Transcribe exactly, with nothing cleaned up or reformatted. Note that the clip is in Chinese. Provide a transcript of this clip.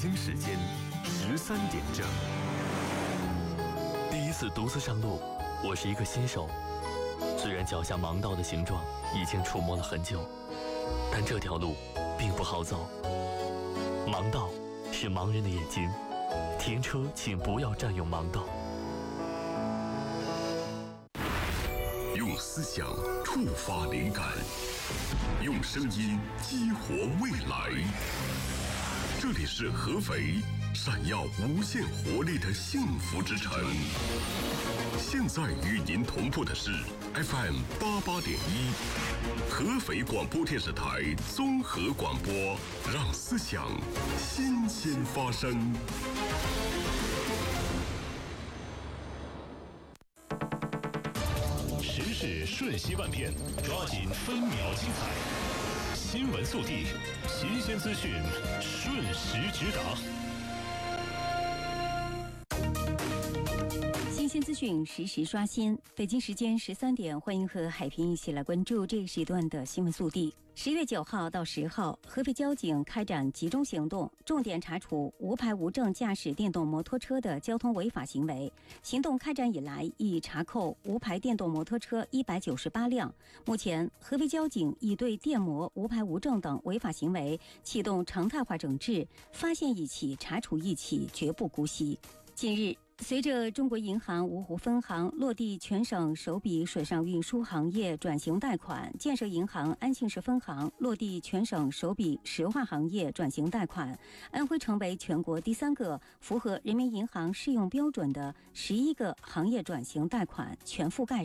京时间十三点正。 第一次独自上路，我是一个新手。虽然脚下盲道的形状已经触摸了很久，但这条路并不好走。盲道是盲人的眼睛，停车请不要占用盲道。 用思想触发灵感，用声音激活未来。这里是合肥，闪耀无限活力的幸福之城。现在与您同步的是 F M 八八点一，合肥广播电视台综合广播，让思想新鲜发生。 时事瞬息万变，抓紧分秒精彩。新闻速递，新鲜资讯，瞬时直达。 新鲜资讯实时刷新。北京时间十三点，欢迎和海平一起来关注这个时段的新闻速递。十月九号到十号，合肥交警开展集中行动，重点查处无牌无证驾驶电动摩托车的交通违法行为。行动开展以来，已查扣无牌电动摩托车一百九十八辆。目前，合肥交警已对电摩、无牌无证等违法行为启动常态化整治，发现一起查处一起，绝不姑息。近日，随着中国银行芜湖分行落地全省首笔水上运输行业转型贷款，建设银行安庆市分行落地全省首笔石化行业转型贷款，安徽成为全国第三个符合人民银行适用标准的十一个行业转型贷款全覆盖